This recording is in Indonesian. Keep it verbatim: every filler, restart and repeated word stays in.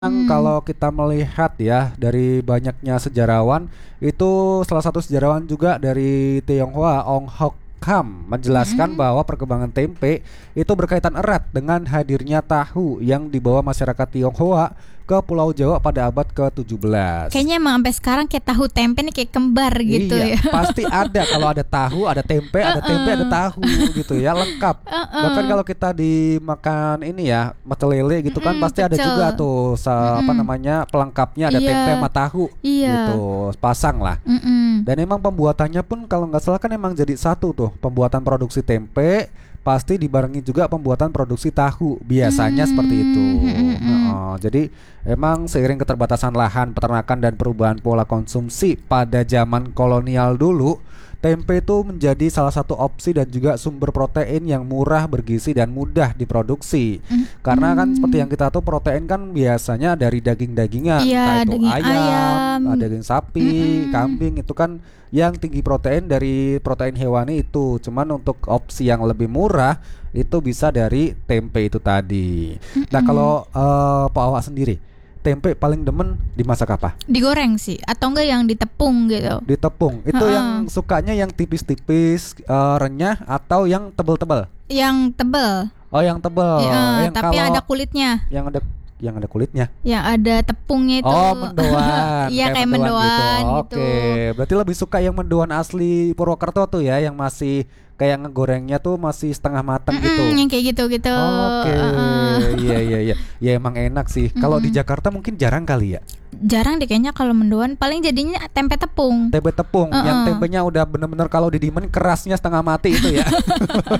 Kalau Mhm. kita melihat ya dari banyaknya sejarawan itu salah satu sejarawan juga dari Tionghoa Ong Hok Kham menjelaskan Mhm. bahwa perkembangan tempe itu berkaitan erat dengan hadirnya tahu yang dibawa masyarakat Tionghoa ke Pulau Jawa pada abad ke tujuh belas. Kayaknya emang sampai sekarang kayak tahu tempe nih kayak kembar gitu Iya, ya. pasti ada kalau ada tahu, ada tempe, ada tempe, ada Heeh. tahu gitu ya, lengkap. Bahkan Heeh. kalau kita dimakan ini ya, mete lele gitu kan Mhm, pasti ada juga pecel. tuh sa- apa Mhm. namanya pelengkapnya ada tempe Iya. sama tahu Iya. gitu, pasang lah. Mhm. Dan emang pembuatannya pun kalau nggak salah kan emang jadi satu tuh, pembuatan produksi tempe pasti dibarengi juga pembuatan produksi tahu. Biasanya seperti itu. Mmm, mhm mhm. Heeh. Jadi emang seiring keterbatasan lahan, peternakan dan perubahan pola konsumsi pada zaman kolonial dulu, tempe itu menjadi salah satu opsi dan juga sumber protein yang murah, bergizi dan mudah diproduksi. Karena kan seperti Mhm. yang kita tahu protein kan biasanya dari daging-dagingan, Iya, entah itu daging ayam, ayam. ah, daging sapi, Mhm. kambing itu kan yang tinggi protein dari protein hewani itu. Cuman untuk opsi yang lebih murah itu bisa dari tempe itu tadi. Nah, Mhm. kalau eh, Pak Awak sendiri, tempe paling demen dimasak apa? Digoreng sih atau enggak yang ditepung gitu. Ditepung. Itu Heeh. yang sukanya yang tipis-tipis, eh, renyah atau yang tebel-tebel? Yang tebel. Oh, yang tebel. Heeh, Yang tapi yang ada kalau kulitnya. yang ada yang ada kulitnya. Yang ada tepungnya itu. Oh, mendoan, Iya kayak kayak mendoan gitu. mendoan gitu. Oke, berarti lebih suka yang mendoan asli Purwokerto tuh ya, yang masih kayak ngegorengnya tuh masih setengah matang Mhm, gitu. yang kayak gitu-gitu. Oke, Heeh. iya iya iya. Ya emang enak sih. Kalau di Mhm. Jakarta mungkin jarang kali ya. Jarang deh kayaknya kalau mendoan paling jadinya tempe tepung. Tempe tepung, yang Heeh. tempenya udah bener-bener kalau didiemin kerasnya setengah mati itu ya.